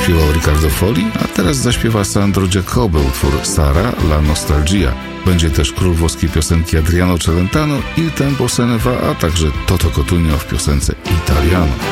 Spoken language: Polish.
zaśpiewał Riccardo Foli, a teraz zaśpiewa Sandro Giacobbe utwór Sara la nostalgia. Będzie też król włoskiej piosenki Adriano Celentano, Il tempo se ne va, a także Toto Cotugno w piosence Italiano.